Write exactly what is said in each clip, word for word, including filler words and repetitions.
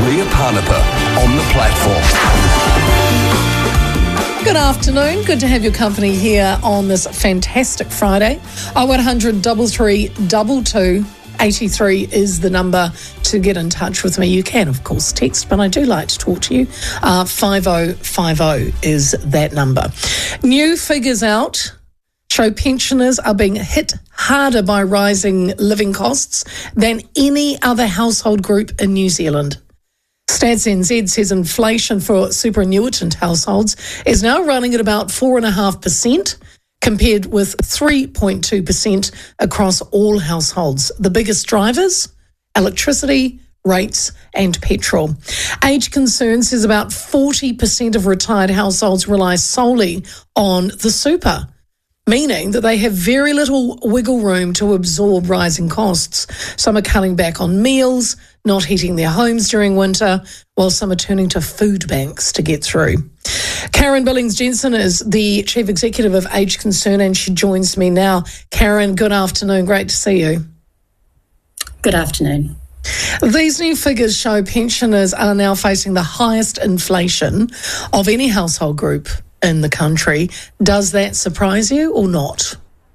Leah Parnapa on the platform. Good afternoon. Good to have your company here on this fantastic Friday. oh one hundred, three three two two, eight three is the number to get in touch with me. You can, of course, text, but I do like to talk to you. Uh, five oh five oh is that number. New figures out show pensioners are being hit harder by rising living costs than any other household group in New Zealand. Stats N Z says inflation for superannuitant households is now running at about four point five percent compared with three point two percent across all households. The biggest drivers, electricity, rates and petrol. Age Concern says about forty percent of retired households rely solely on the super, meaning that they have very little wiggle room to absorb rising costs. Some are cutting back on meals, not heating their homes during winter, while some are turning to food banks to get through. Karen Billings-Jensen is the Chief Executive of Age Concern and she joins me now. Karen, good afternoon. Great to see you. Good afternoon. These new figures show pensioners are now facing the highest inflation of any household group in the country. Does that surprise you or not?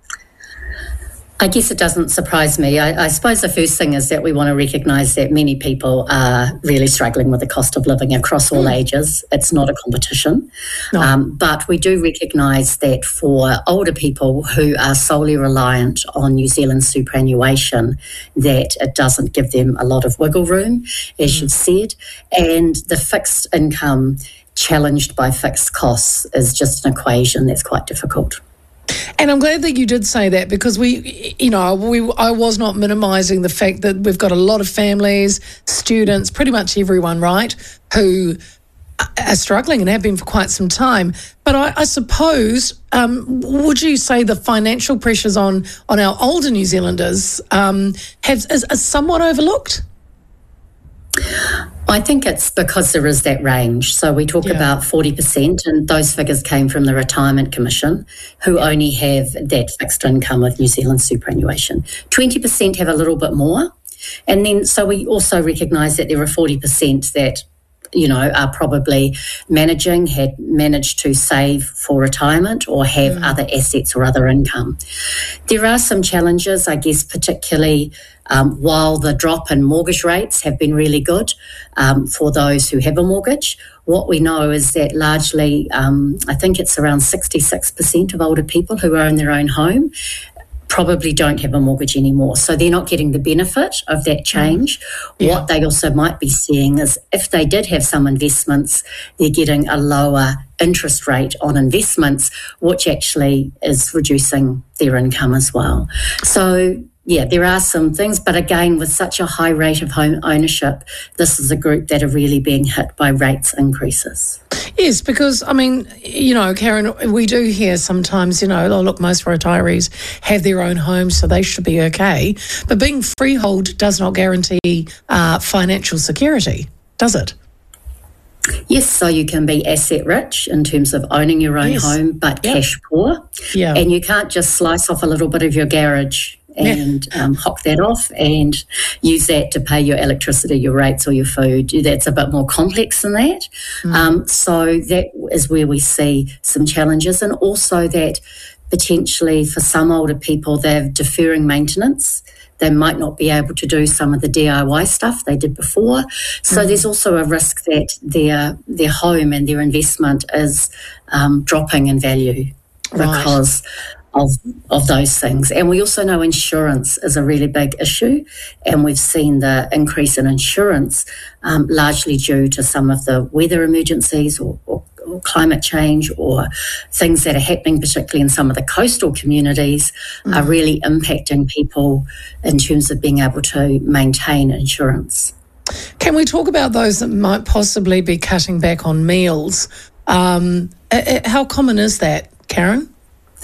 I guess it doesn't surprise me. I, I suppose the first thing is that we want to recognise that many people are really struggling with the cost of living across all mm. ages. It's not a competition. No. Um, but we do recognise that for older people who are solely reliant on New Zealand superannuation, that it doesn't give them a lot of wiggle room, as mm. you've said. And the fixed income challenged by fixed costs is just an equation that's quite difficult. And I'm glad that you did say that because we, you know, we I was not minimising the fact that we've got a lot of families, students, pretty much everyone, right, who are struggling and have been for quite some time. But I, I suppose, um, would you say the financial pressures on, on our older New Zealanders um, have is, is somewhat overlooked? I think it's because there is that range. So we talk yeah. about forty percent, and those figures came from the Retirement Commission, who only have that fixed income with New Zealand superannuation. twenty percent have a little bit more. And then, so we also recognise that there are forty percent that, you know, are probably managing, had managed to save for retirement or have mm. other assets or other income. There are some challenges, I guess, particularly um, while the drop in mortgage rates have been really good um, for those who have a mortgage. What we know is that largely, um, I think it's around sixty-six percent of older people who own their own home probably don't have a mortgage anymore. So they're not getting the benefit of that change. Yeah. What they also might be seeing is if they did have some investments, they're getting a lower interest rate on investments, which actually is reducing their income as well. So yeah, there are some things, but again, with such a high rate of home ownership, this is a group that are really being hit by rates increases. Yes, because, I mean, you know, Karen, we do hear sometimes, you know, oh, look, most retirees have their own homes, so they should be okay. But being freehold does not guarantee uh, financial security, does it? Yes, so you can be asset rich in terms of owning your own yes. home, but yep. cash poor. Yeah. And you can't just slice off a little bit of your garage and yeah. um, hock that off and use that to pay your electricity, your rates or your food. That's a bit more complex than that. Mm. Um, so that is where we see some challenges, and also that potentially for some older people they're deferring maintenance. They might not be able to do some of the D I Y stuff they did before. So mm. there's also a risk that their their home and their investment is um, dropping in value right. because of of those things. And we also know insurance is a really big issue, and we've seen the increase in insurance um, largely due to some of the weather emergencies or, or, or climate change or things that are happening, particularly in some of the coastal communities, mm. are really impacting people in terms of being able to maintain insurance. Can we talk about those that might possibly be cutting back on meals? Um, how common is that, Karen?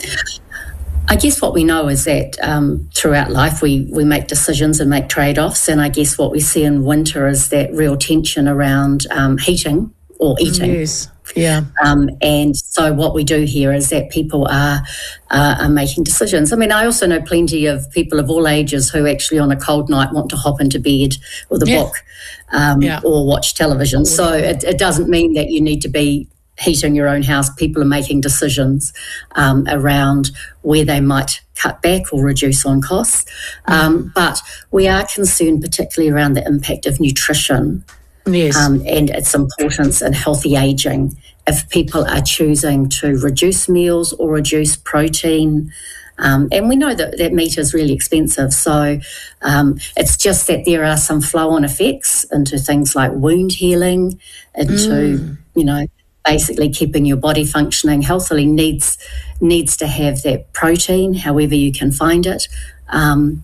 I guess what we know is that um, throughout life we, we make decisions and make trade-offs, and I guess what we see in winter is that real tension around um, heating or eating. Yes, yeah. Um, and so what we do here is that people are, uh, are making decisions. I mean, I also know plenty of people of all ages who actually on a cold night want to hop into bed with a Yeah. book um, Yeah. or watch television. So it, it doesn't mean that you need to be heating your own house. People are making decisions um, around where they might cut back or reduce on costs. Um, but we are concerned particularly around the impact of nutrition Yes. um, and its importance in healthy ageing. If people are choosing to reduce meals or reduce protein, um, and we know that, that meat is really expensive, so um, it's just that there are some flow-on effects into things like wound healing, into, mm. you know, basically keeping your body functioning healthily needs needs to have that protein, however you can find it, um,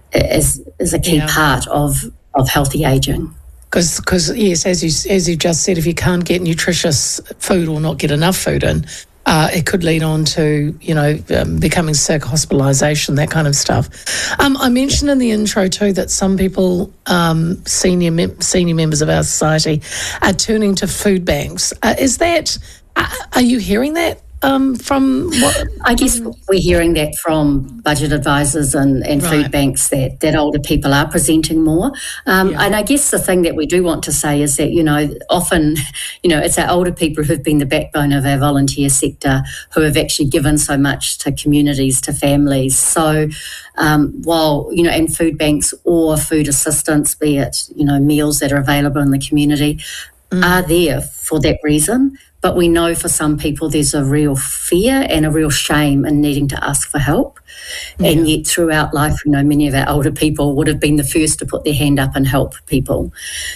is, is a key yeah. part of, of healthy ageing. Because, yes, as you as you just said, if you can't get nutritious food or not get enough food in, uh, it could lead on to, you know, um, becoming sick, hospitalisation, that kind of stuff. Um, I mentioned in the intro too that some people, um, senior mem- senior members of our society, are turning to food banks. Uh, is that? Uh, are you hearing that? Um, from what? I guess we're hearing that from budget advisors and, and Right. food banks that, that older people are presenting more. Um, Yeah. And I guess the thing that we do want to say is that, you know, often, you know, it's our older people who've been the backbone of our volunteer sector who have actually given so much to communities, to families. So um, while, you know, and food banks or food assistance, be it, you know, meals that are available in the community, mm. are there for that reason. But we know for some people there's a real fear and a real shame in needing to ask for help. Yeah. And yet throughout life, you know, many of our older people would have been the first to put their hand up and help people.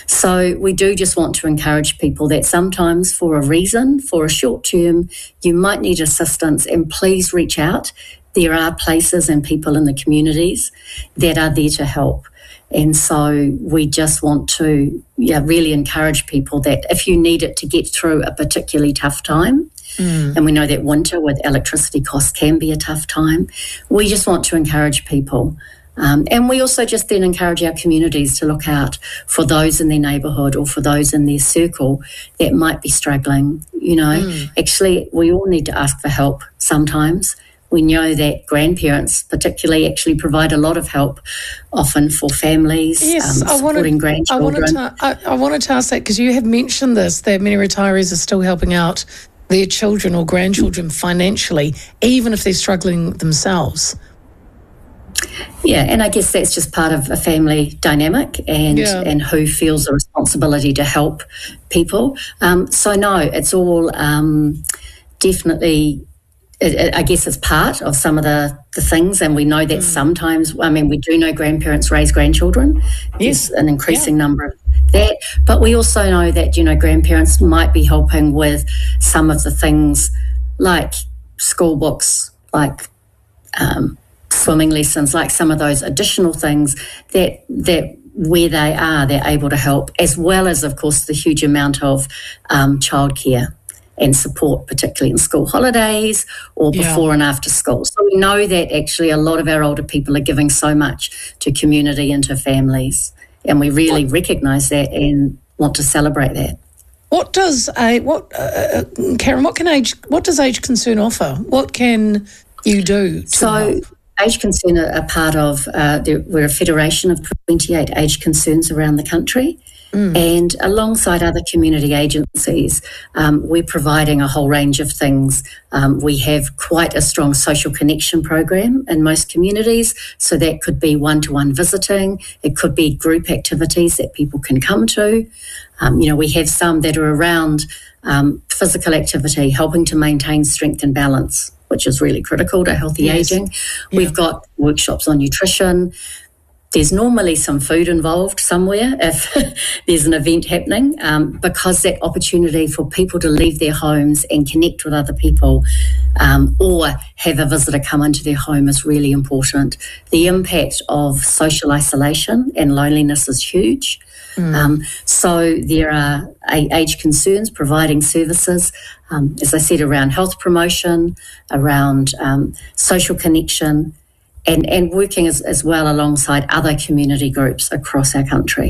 So we do just want to encourage people that sometimes for a reason, for a short term, you might need assistance, and please reach out. There are places and people in the communities that are there to help. And so we just want to yeah, really encourage people that if you need it to get through a particularly tough time, mm. and we know that winter with electricity costs can be a tough time, we just want to encourage people. Um, and we also just then encourage our communities to look out for those in their neighbourhood or for those in their circle that might be struggling. You know, mm. actually, we all need to ask for help sometimes. We know that grandparents particularly actually provide a lot of help often for families, yes, um, I supporting wanted, grandchildren. I wanted, to, I, I wanted to ask that because you have mentioned this, that many retirees are still helping out their children or grandchildren financially, even if they're struggling themselves. Yeah, and I guess that's just part of a family dynamic and, yeah. and who feels a responsibility to help people. Um, so, no, it's all um, definitely... I guess it's part of some of the, the things, and we know that mm. sometimes, I mean, we do know grandparents raise grandchildren. Yes. There's an increasing yeah. number of that. But we also know that, you know, grandparents might be helping with some of the things like school books, like um, swimming lessons, like some of those additional things that that where they are, they're able to help, as well as, of course, the huge amount of um, childcare and support, particularly in school holidays or before yeah. and after school. So we know that actually a lot of our older people are giving so much to community and to families, and we really what, recognise that and want to celebrate that. What does a what, uh, Karen? What can age? What does Age Concern offer? What can you do to so, help? Age Concern are a part of. Uh, the, we're a federation of twenty-eight age concerns around the country. Mm. And alongside other community agencies, um, we're providing a whole range of things. Um, we have quite a strong social connection program in most communities. So that could be one-to-one visiting. It could be group activities that people can come to. Um, you know, we have some that are around um, physical activity, helping to maintain strength and balance, which is really critical to healthy yes. ageing. Yeah. We've got workshops on nutrition. There's normally some food involved somewhere if there's an event happening, um, because that opportunity for people to leave their homes and connect with other people, um, or have a visitor come into their home is really important. The impact of social isolation and loneliness is huge. Mm. Um, so there are age concerns providing services, um, as I said, around health promotion, around um, social connection, And, and working as, as well alongside other community groups across our country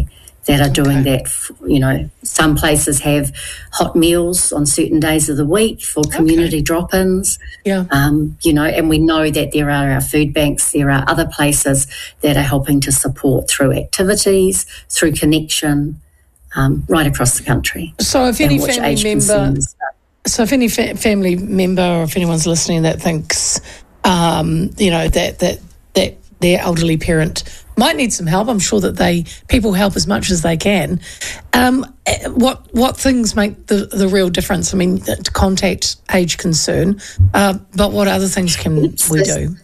that are doing Okay. that. You know, some places have hot meals on certain days of the week for community Okay. drop-ins. Yeah. Um, you know, and we know that there are our food banks, there are other places that are helping to support through activities, through connection, um, right across the country. So if any and which family age member, concerns. so if any fa- family member, or if anyone's listening that thinks, um, you know, that that that their elderly parent might need some help, I'm sure that they people help as much as they can. Um, eh, what what things make the, the real difference? I mean, to contact age concern, uh, but what other things can we do?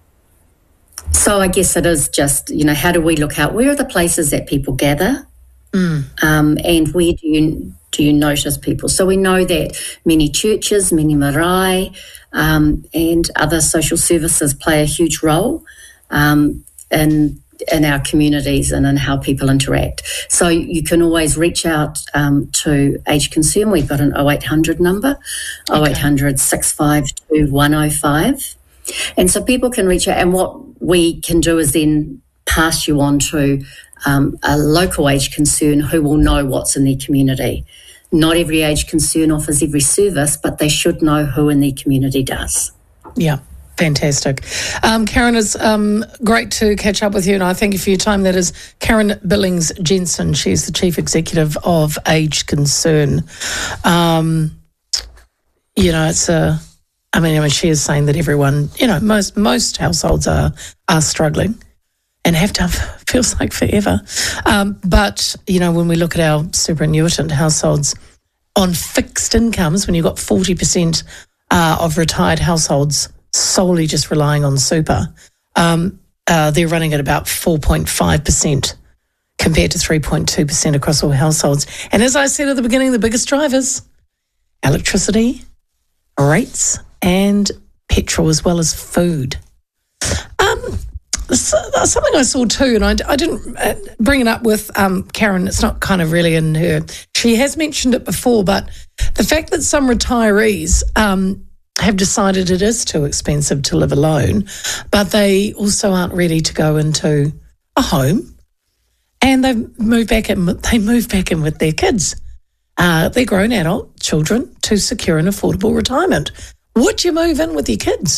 So I guess it is just, you know, how do we look out? Where are the places that people gather? Mm. Um, and where do you do you notice people? So we know that many churches, many marae, um, and other social services play a huge role um, in in our communities and in how people interact. So you can always reach out um, to Age Concern. We've got an oh eight hundred number, okay. oh eight hundred, six five two, one oh five. And so people can reach out, and what we can do is then pass you on to um, a local Age Concern who will know what's in their community. Not every Age Concern offers every service, but they should know who in their community does. Yeah. Fantastic. Um, Karen, it's um, great to catch up with you, and I thank you for your time. That is Karen Billings Jensen. She's the Chief Executive of Age Concern. Um, you know, it's a, I mean, I mean, she is saying that everyone, you know, most most households are are struggling and have done, feels like forever. Um, but, you know, when we look at our superannuitant households on fixed incomes, when you've got forty percent uh, of retired households solely just relying on super, um, uh, they're running at about four point five percent compared to three point two percent across all households. And as I said at the beginning, the biggest drivers, electricity, rates, and petrol, as well as food. Um, so, something I saw too, and I, I didn't uh, bring it up with um, Karen, it's not kind of really in her. She has mentioned it before, but the fact that some retirees um, have decided it is too expensive to live alone, but they also aren't ready to go into a home, and they move back in. They move back in with their kids, uh, their grown adult children, to secure an affordable retirement. Would you move in with your kids?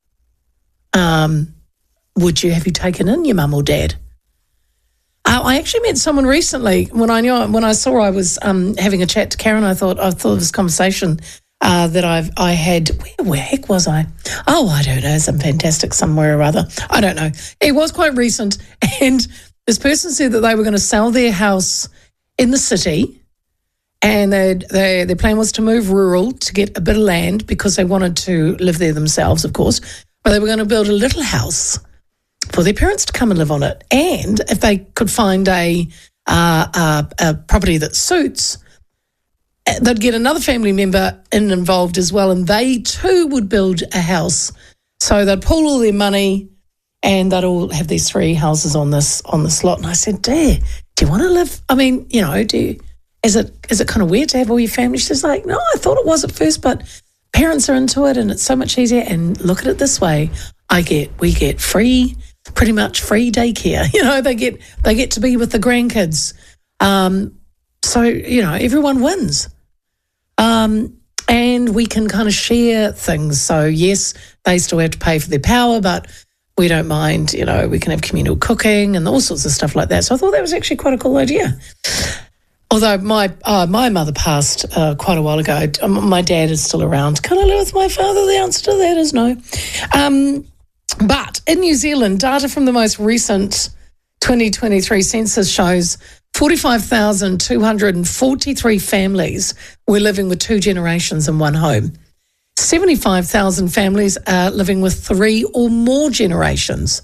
Um, would you have you taken in your mum or dad? Uh, I actually met someone recently when I knew when I saw I was um, having a chat to Karen. I thought I thought of this conversation. Uh, that I've I had, where, where heck was I? Oh, I don't know, some fantastic somewhere or other. I don't know. It was quite recent, and this person said that they were going to sell their house in the city, and they they their plan was to move rural to get a bit of land because they wanted to live there themselves, of course, but they were going to build a little house for their parents to come and live on it, and if they could find a uh, a, a property that suits, they'd get another family member in involved as well, and they too would build a house. So they'd pool all their money, and they'd all have these three houses on this on this lot. And I said, "Dear, do you want to live? I mean, you know, do you, is it is it kind of weird to have all your family?" She's like, "No, I thought it was at first, but parents are into it, and it's so much easier. And look at it this way: I get we get free, pretty much free daycare. You know, they get they get to be with the grandkids. Um, so you know, everyone wins." Um, and we can kind of share things. So, yes, they still have to pay for their power, but we don't mind, you know, we can have communal cooking and all sorts of stuff like that. So I thought that was actually quite a cool idea. Although my uh, my mother passed uh, quite a while ago. My dad is still around. Can I live with my father? The answer to that is no. Um, but in New Zealand, data from the most recent twenty twenty-three census shows forty-five thousand two hundred forty-three families were living with two generations in one home. seventy-five thousand families are living with three or more generations.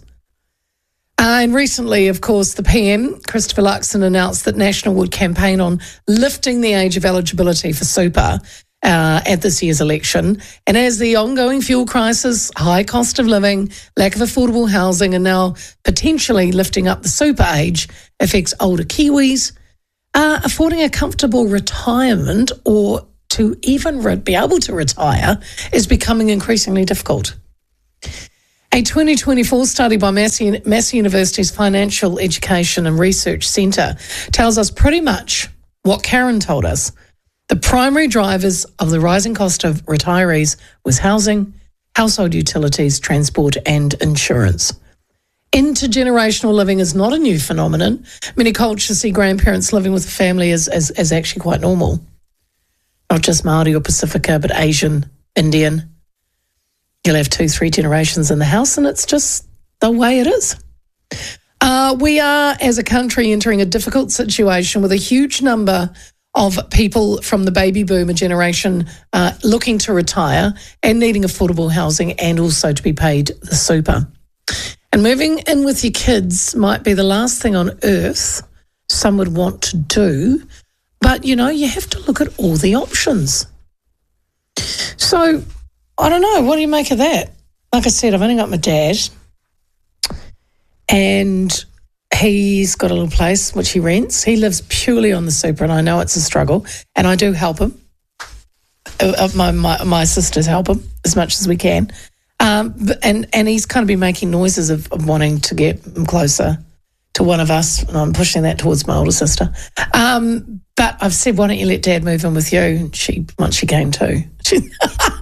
Uh, and recently, of course, the P M, Christopher Luxon, announced that National would campaign on lifting the age of eligibility for super uh, at this year's election. And as the ongoing fuel crisis, high cost of living, lack of affordable housing, and now potentially lifting up the super age affects older Kiwis, uh, affording a comfortable retirement or to even re- be able to retire is becoming increasingly difficult. A twenty twenty-four study by Massey, Massey University's Financial Education and Research Centre tells us pretty much what Karen told us. The primary drivers of the rising cost of retirees was housing, household utilities, transport and insurance. Intergenerational living is not a new phenomenon. Many cultures see grandparents living with a family as, as, as actually quite normal. Not just Māori or Pacifica, but Asian, Indian. You'll have two, three generations in the house, and it's just the way it is. Uh, we are, as a country, entering a difficult situation with a huge number of people from the baby boomer generation uh, looking to retire and needing affordable housing and also to be paid the super. And moving in with your kids might be the last thing on earth some would want to do, but, you know, you have to look at all the options. So, I don't know. What do you make of that? Like I said, I've only got my dad, and he's got a little place which he rents. He lives purely on the super, and I know it's a struggle, and I do help him. Uh, my, my my sisters help him as much as we can. Um, but, and, and he's kind of been making noises of, of wanting to get him closer to one of us, and I'm pushing that towards my older sister. Um, but I've said, why don't you let Dad move in with you? And she, once she came to, she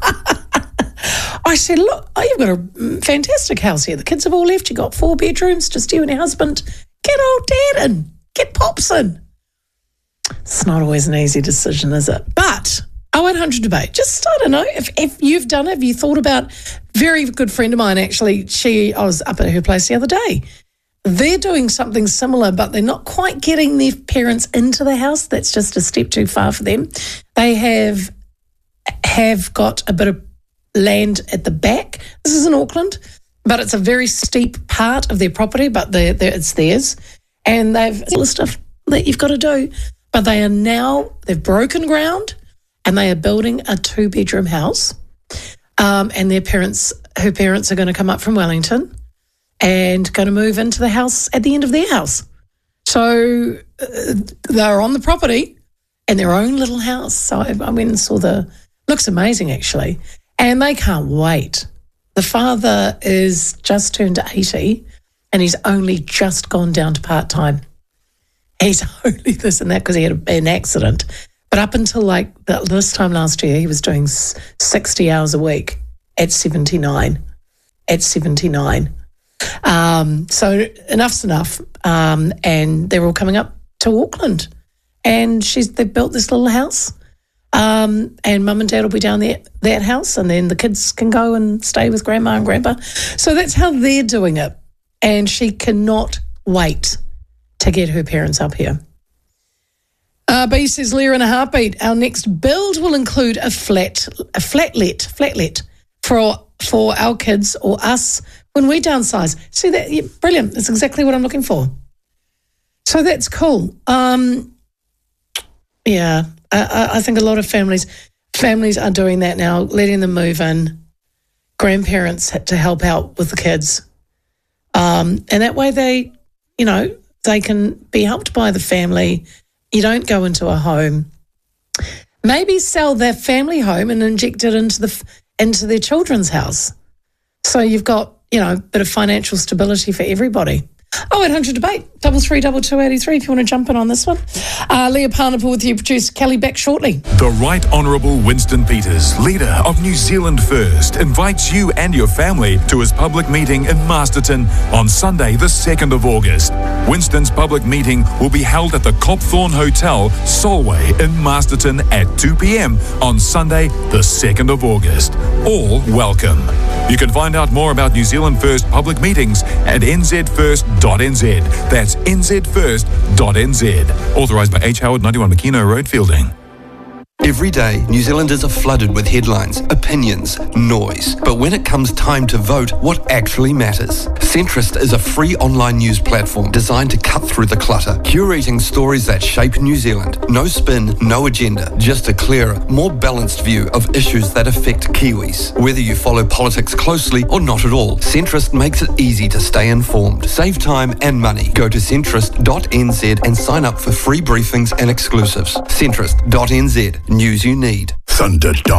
I said, look, oh, you've got a fantastic house here. The kids have all left. You've got four bedrooms, just you and your husband. Get old Dad in. Get Pops in. It's not always an easy decision, is it? But oh eight hundred debate. Just, I don't know, if, if you've done it, have you thought about, very good friend of mine, actually, she, I was up at her place the other day. They're doing something similar, but they're not quite getting their parents into the house. That's just a step too far for them. They have have got a bit of land at the back. This is in Auckland, but it's a very steep part of their property, but they're, they're, it's theirs. And they've all the stuff that you've got to do. But they are now, they've broken ground, and they are building a two-bedroom house. Um, and their parents, her parents are going to come up from Wellington and going to move into the house at the end of their house. So uh, they're on the property in their own little house. So I, I went and saw the, looks amazing actually. And they can't wait. The father is just turned eighty and he's only just gone down to part-time. He's only this and that because he had a, an accident. But up until like the, this time last year, he was doing sixty hours a week at seventy-nine. At seventy-nine. Um, so enough's enough. Um, and they're all coming up to Auckland. And she's they've built this little house. Um, and mum and dad will be down there, that house, and then the kids can go and stay with grandma and grandpa. So that's how they're doing it. And she cannot wait to get her parents up here. Uh, B says, Leah in a heartbeat, our next build will include a flat, a flatlet, flatlet for, for our kids or us when we downsize. See that? Yeah, brilliant. That's exactly what I'm looking for. So that's cool. Um, yeah. I, I think a lot of families families are doing that now, letting them move in, grandparents to help out with the kids. Um, and that way they, you know, they can be helped by the family. You don't go into a home. Maybe sell their family home and inject it into the into their children's house. So you've got, you know, a bit of financial stability for everybody. Oh, eight hundred debate, double three, double two, eighty-three, if you want to jump in on this one. Uh, Leah Parnapple with you, producer Kelly, back shortly. The Right Honourable Winston Peters, leader of New Zealand First, invites you and your family to his public meeting in Masterton on Sunday, the second of August. Winston's public meeting will be held at the Copthorne Hotel, Solway in Masterton at two p.m. on Sunday, the second of August. All welcome. You can find out more about New Zealand First public meetings at n z first dot n z. That's n z first dot n z. Authorised by H. Howard, ninety-one Makino Road, Fielding. Every day, New Zealanders are flooded with headlines, opinions, noise. But when it comes time to vote, what actually matters? Centrist is a free online news platform designed to cut through the clutter, curating stories that shape New Zealand. No spin, no agenda, just a clearer, more balanced view of issues that affect Kiwis. Whether you follow politics closely or not at all, Centrist makes it easy to stay informed. Save time and money. Go to centrist dot n z and sign up for free briefings and exclusives. centrist dot n z. News you need. Thunderdome.